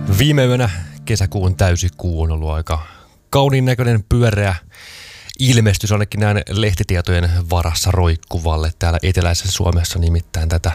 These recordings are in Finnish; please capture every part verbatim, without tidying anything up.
Viime yönä kesäkuun täysikuu on ollut aika kauniin näköinen pyöreä ilmestys ainakin näin lehtitietojen varassa roikkuvalle täällä eteläisessä Suomessa, nimittäin tätä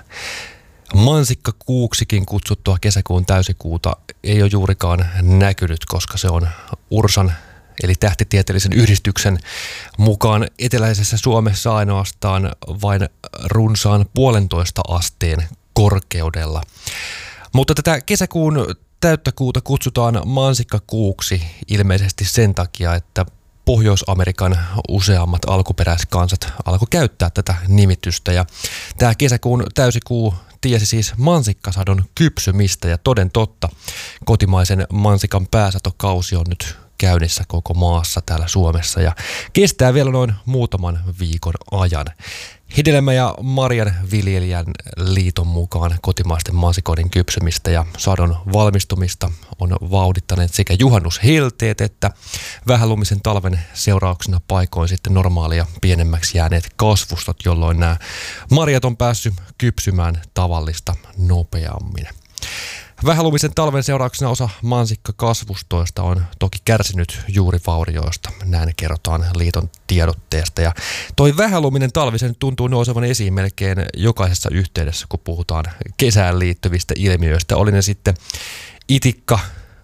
mansikkakuuksikin kutsuttua kesäkuun täysikuuta ei ole juurikaan näkynyt, koska se on Ursan eli tähtitieteellisen yhdistyksen mukaan eteläisessä Suomessa ainoastaan vain runsaan puolentoista asteen korkeudella. Mutta tätä kesäkuun täyttä kuuta kutsutaan mansikkakuuksi ilmeisesti sen takia, että Pohjois-Amerikan useammat alkuperäiskansat alkoi käyttää tätä nimitystä. Ja tämä kesäkuun täysikuu tiesi siis mansikkasadon kypsymistä ja toden totta kotimaisen mansikan pääsatokausi on nyt käynnissä koko maassa täällä Suomessa ja kestää vielä noin muutaman viikon ajan. Hedelmä- ja marjan viljelijän liiton mukaan kotimaisten mansikoiden kypsymistä ja sadon valmistumista on vauhdittaneet sekä juhannushelteet että vähälumisen talven seurauksena paikoin sitten normaalia pienemmäksi jääneet kasvustot, jolloin nämä marjat on päässyt kypsymään tavallista nopeammin. Vähälumisen talven seurauksena osa mansikkakasvustoista on toki kärsinyt juuri vaurioista, näin kerrotaan liiton tiedotteesta. Ja toi vähäluminen talvi sen tuntuu nousevan esiin melkein jokaisessa yhteydessä, kun puhutaan kesään liittyvistä ilmiöistä. Oli ne sitten itikka,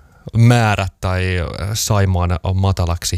määrä tai Saimaan matalaksi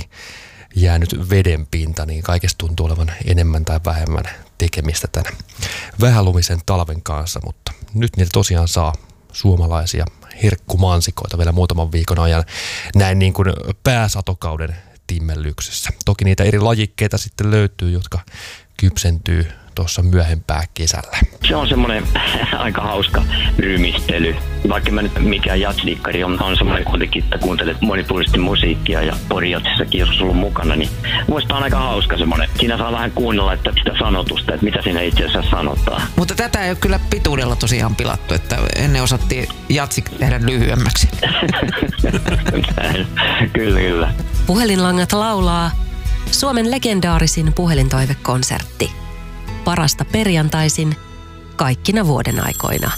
jäänyt vedenpinta, niin kaikesta tuntuu olevan enemmän tai vähemmän tekemistä tämän vähälumisen talven kanssa, mutta nyt niitä tosiaan saa suomalaisia herkkumansikoita vielä muutaman viikon ajan näin niin kuin pääsatokauden timmellyksessä. Toki niitä eri lajikkeita sitten löytyy, jotka kypsentyy tuossa myöhempää kesällä. Se on semmoinen aika hauska rymistely. Vaikka mä nyt mikään jazzdiikkari on, on semmoinen kuitenkin, että kuuntelet monipuolisesti musiikkia ja porijatsissakin joskus ollut mukana, niin muista on aika hauska semmoinen. Siinä saa vähän kuunnella että sitä sanotusta, että mitä siinä itse asiassa sanotaan. Mutta tätä ei ole kyllä pituudella tosiaan pilattu, että ennen osattiin jatsi tehdä lyhyemmäksi. Kyllä, kyllä. Puhelinlangat laulaa Suomen legendaarisin puhelintoivekonsertti. Parasta perjantaisin kaikkina vuoden aikoina.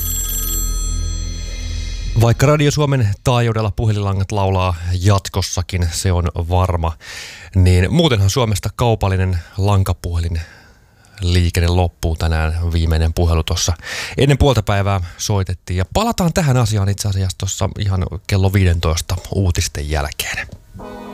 Vaikka Radio Suomen taajuudella puhelinlangat laulaa jatkossakin, se on varma, niin muutenhan Suomesta kaupallinen lankapuhelin liikenne loppuu tänään. Viimeinen puhelu tuossa ennen puolta päivää soitettiin ja palataan tähän asiaan itse asiassa tuossa ihan kello viisitoista uutisten jälkeen.